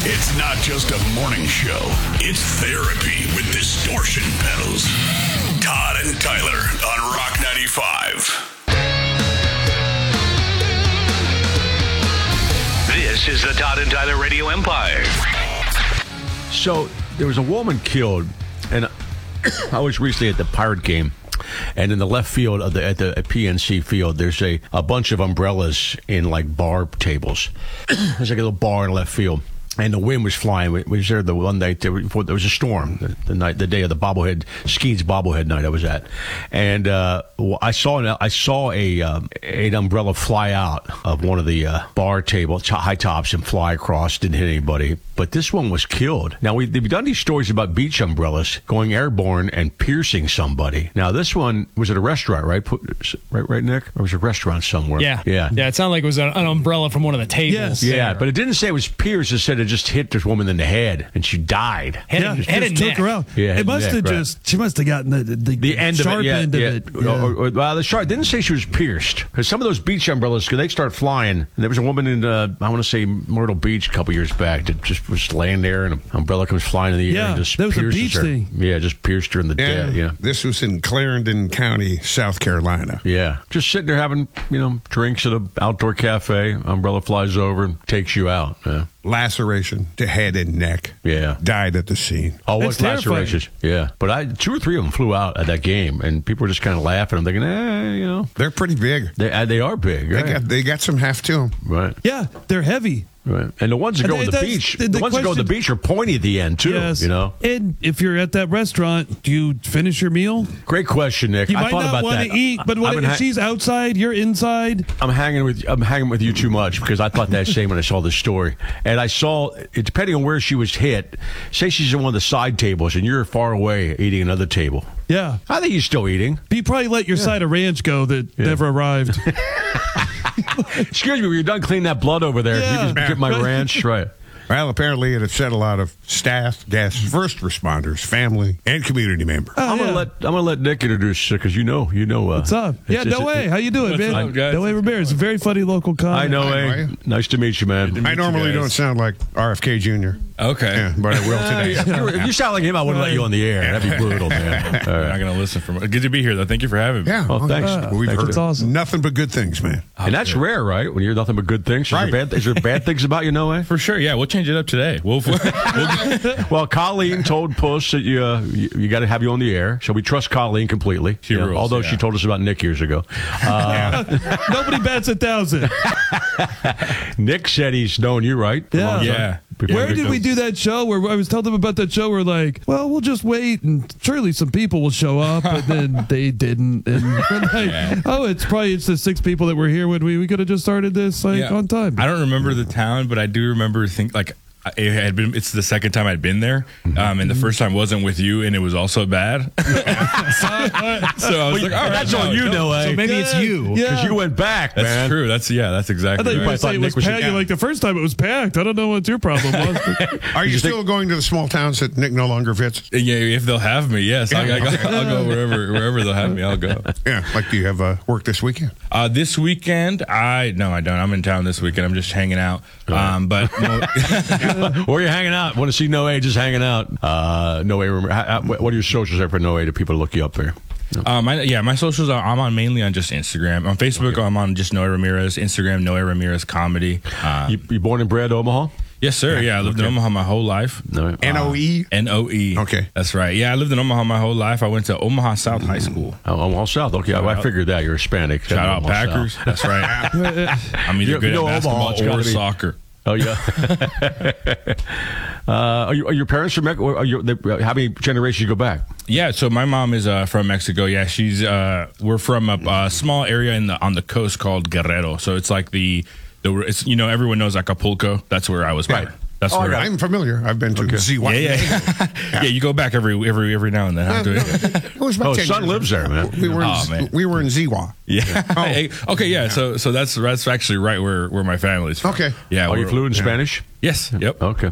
It's not just a morning show. It's therapy with distortion pedals. Todd and Tyler on Rock 95. This is the Todd and Tyler Radio Empire. So there was a woman killed, and I was recently at the Pirate game. And in the left field of at the PNC field, there's a bunch of umbrellas in like bar tables. There's like a little bar in left field. And the wind was flying. We was there the one night before there was a storm. The day of the bobblehead Skeens bobblehead night I was at, and I saw an umbrella fly out of one of the bar table high tops and fly across. Didn't hit anybody, but this one was killed. Now we've done these stories about beach umbrellas going airborne and piercing somebody. Now this one was at a restaurant, right? Right, Nick? Or was it a restaurant somewhere? Yeah. It sounded like it was an umbrella from one of the tables. Yes. Yeah, but it didn't say it was pierced. It said it just hit this woman in the head and she died. Head and took neck. her out. Yeah, it must have she must have gotten the end sharp of it. end of it. Yeah. Well, the sharp didn't say she was pierced because some of those beach umbrellas, they start flying. And there was a woman in I want to say Myrtle Beach a couple years back that just was laying there and an umbrella comes flying in the air and just that was a pierces beach her. thing. Yeah, just pierced her in the dead. Yeah, this was in Clarendon County, South Carolina. Yeah, just sitting there having drinks at an outdoor cafe. Umbrella flies over and takes you out. Yeah. Laceration to head and neck. Yeah. Died at the scene. Oh, what That's terrifying. lacerations? Yeah. But 2 or 3 of them flew out at that game, and people were just kind of laughing. I'm thinking, They're pretty big. They are big. Right? They got some heft to them. Right. Yeah, they're heavy. Right. And the ones that go on the beach, the ones that go on the beach are pointy at the end, too. Yes. And if you're at that restaurant, do you finish your meal? Great question, Nick. You I might thought not about want that. to eat, but if she's outside, you're inside. I'm hanging with you too much because I thought that same when I saw this story. And I saw, depending on where she was hit, say she's on one of the side tables and you're far away eating another table. Yeah. I think you're still eating. You probably let your side of ranch go that never arrived. Excuse me, were you done cleaning that blood over there? Yeah. You just get my ranch? Right. Well, apparently it upset a lot of staff, guests, first responders, family, and community members. I'm gonna let Nick introduce you because you know. What's up? No way. How you doing, man? up, guys? No way, Ramirez, a very funny local comic. I know. Hi, Nice to meet you, man. I normally don't sound like RFK Jr. Okay. Yeah, but I will today. If you sound like him, I wouldn't let you on the air. That'd be brutal, man. All I'm right. not going to listen from. Good to be here, though. Thank you for having me. Yeah. Oh, thanks. We've Thanks. heard That's awesome. nothing but good things, man. And that's rare, right? When you're nothing but good things. Right. Is there bad things about you, Noah? For sure. Yeah, we'll change it up today. Well, Colleen told Puss that you got to have you on the air, so we trust Colleen completely. She rules, although yeah. she told us about Nick years ago. Nobody bats 1,000. Nick said he's known you, right? For a long time? Yeah. Before Where Nick did we do that show where I was telling them about that show? We're like, well, we'll just wait and surely some people will show up, and then they didn't. And we're like, it's the 6 people that were here when we could have just started this on time. I don't remember the town, but I do remember it's the second time I'd been there, and the first time wasn't with you, and it was also bad. So I was like, all right, that's on you, Noah. So maybe it's you. Because you went back, That's man. true. That's I exactly thought you were right. going to say it was packed. Like the first time it was packed. I don't know what your problem was. Are you still going to the small towns that Nick no longer fits? Yeah, if they'll have me, yes. I'll go wherever they'll have me, I'll go. Yeah. Like, do you have work this weekend? This weekend, I don't. I'm in town this weekend. I'm just hanging out. But Where are you hanging out? Want to see Noah just hanging out? Noah, what are your socials there for Noah to people to look you up there? My socials I'm on mainly on just Instagram. On Facebook, I'm on just Noah Ramirez. Instagram, Noah Ramirez Comedy. You born and bred Omaha? Yes, sir. Yeah, I lived in Omaha my whole life. No. NOE? NOE. Okay. That's right. Yeah, I lived in Omaha my whole life. I went to Omaha South High School. Omaha South. Okay, I figured that. You're Hispanic. Shout out Omaha Packers. South. That's right. I'm either good at Omaha, it's basketball gotta or be. soccer. Oh, yeah. Are your parents from Mexico? How many generations you go back? Yeah, so my mom is from Mexico. Yeah, she's we're from a small area on the coast called Guerrero. So it's like it's everyone knows Acapulco. That's where I was born. Yeah. That's where I'm familiar. I've been to ZY. Yeah. You go back every now and then. It was about 10 son years lives ago. there, man. We were in ZY. Yeah. Okay. Yeah. So that's actually right where my family's from. Okay. Yeah. Are you fluent in Spanish? Yes. Yep. Okay.